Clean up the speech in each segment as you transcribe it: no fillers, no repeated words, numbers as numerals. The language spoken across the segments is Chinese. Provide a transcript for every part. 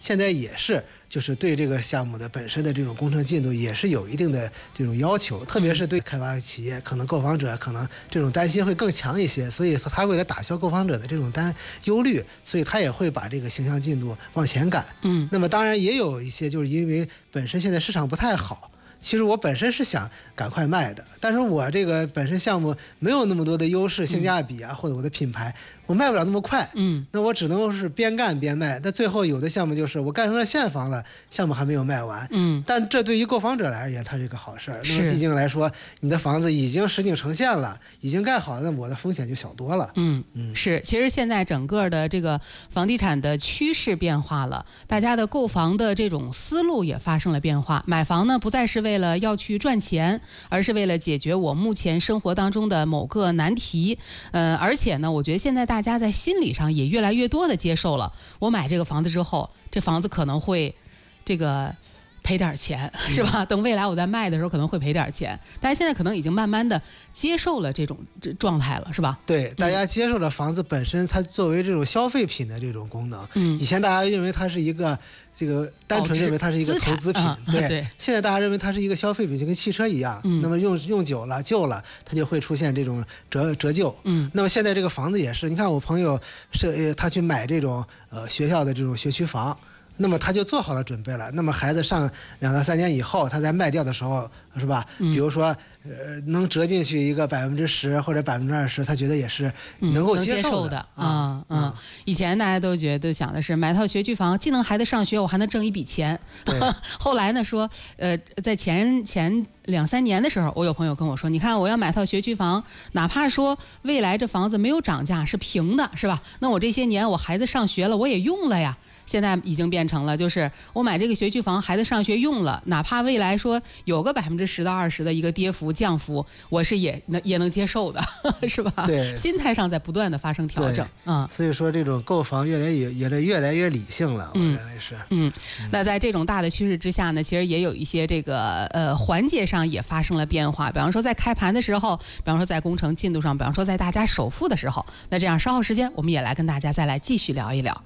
现在也是就是对这个项目的本身的这种工程进度也是有一定的这种要求，特别是对开发企业，可能购房者可能这种担心会更强一些，所以他为了打消购房者的这种忧虑，所以他也会把这个形象进度往前赶。那么当然也有一些就是因为本身现在市场不太好。其实我本身是想赶快卖的，但是我这个本身项目没有那么多的优势、性价比啊，或者我的品牌，我卖不了那么快。那我只能是边干边卖。那最后有的项目就是我干成了现房了，项目还没有卖完。但这对于购房者来而言，它是一个好事儿。那么毕竟来说，你的房子已经实景呈现了，已经盖好了，那我的风险就小多了。 是。其实现在整个的这个房地产的趋势变化了，大家的购房的这种思路也发生了变化。买房呢，不再是为了要去赚钱，而是为了解决我目前生活当中的某个难题。而且呢，我觉得现在大家在心理上也越来越多的接受了，我买这个房子之后，这房子可能会这个赔点钱，是吧？等未来我在卖的时候可能会赔点钱，但是现在可能已经慢慢的接受了这种状态了，是吧？ 对，大家接受了房子本身它作为这种消费品的这种功能。以前大家认为它是一个单纯认为它是一个投资品，对。现在大家认为它是一个消费品，就跟汽车一样。那么用久了旧了，它就会出现这种折旧。那么现在这个房子也是，你看我朋友他去买这种学校的这种学区房。那么他就做好了准备了。那么孩子上2到3年以后，他在卖掉的时候，是吧？比如说，能折进去一个10%或者20%，他觉得也是能够接受的。 以前大家都想的是买套学区房，既能孩子上学，我还能挣一笔钱。后来呢，说在前2-3年的时候，我有朋友跟我说，你看我要买套学区房，哪怕说未来这房子没有涨价，是平的，是吧？那我这些年我孩子上学了，我也用了呀。现在已经变成了，就是我买这个学区房，孩子上学用了，哪怕未来说有个10%到20%的一个跌幅降幅，我是也能接受的，是吧？ 对， 心态上在不断的发生调整。 所以说这种购房越来越理性了，我认为是。 那在这种大的趋势之下呢，其实也有一些这个环节上也发生了变化，比方说在开盘的时候，比方说在工程进度上，比方说在大家首付的时候。那这样稍后时间我们也来跟大家再来继续聊一聊。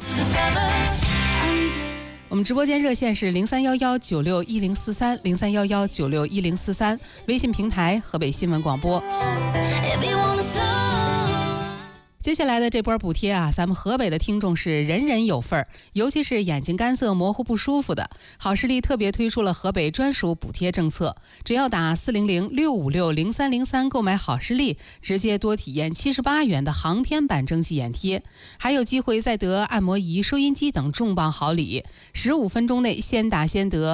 我们直播间热线是0311961043，0311961043，微信平台河北新闻广播。接下来的这波补贴啊，咱们河北的听众是人人有份儿，尤其是眼睛干涩、模糊不舒服的。好视力特别推出了河北专属补贴政策，只要打400-656-0303购买好视力，直接多体验78元的航天版蒸汽眼贴，还有机会再得按摩仪、收音机等重磅好礼。15分钟内先打先得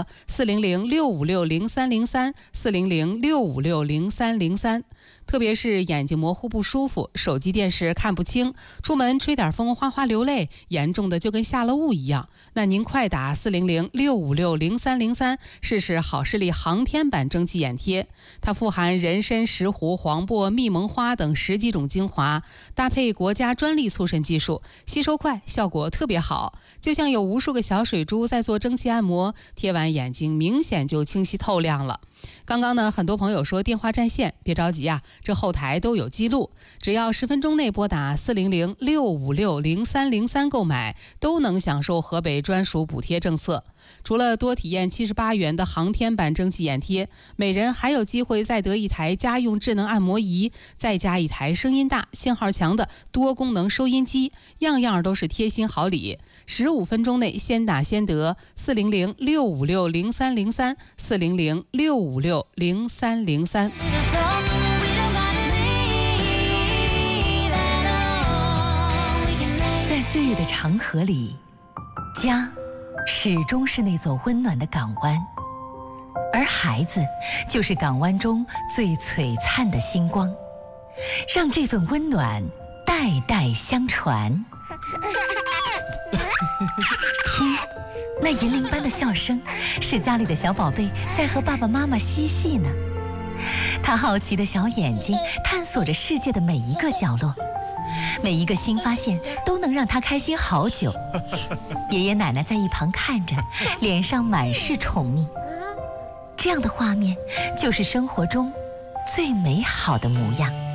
，400-656-0303，400-656-0303。特别是眼睛模糊不舒服，手机电视看不清，出门吹点风哗哗流泪，严重的就跟下了雾一样，那您快打400-656-0303，试试好视力航天版蒸汽眼贴。它富含人参、石斛、黄柏、蜜蒙花等10几种精华，搭配国家专利促渗技术，吸收快，效果特别好，就像有无数个小水珠在做蒸汽按摩，贴完眼睛明显就清晰透亮了。刚刚呢，很多朋友说电话占线，别着急啊，这后台都有记录，只要10分钟内拨打400-656-0303购买，都能享受河北专属补贴政策。除了多体验78元的航天版蒸汽眼贴，每人还有机会再得一台家用智能按摩仪，再加一台声音大、信号强的多功能收音机，样样都是贴心好礼。15分钟内先打先得，400-656-0303，400-656-0303。 在岁月的长河里，家始终是那座温暖的港湾，而孩子就是港湾中最璀璨的星光，让这份温暖代代相传。听，那银铃般的笑声，是家里的小宝贝在和爸爸妈妈嬉戏呢。他好奇的小眼睛探索着世界的每一个角落，每一个新发现都能让他开心好久。爷爷奶奶在一旁看着，脸上满是宠溺。这样的画面，就是生活中最美好的模样。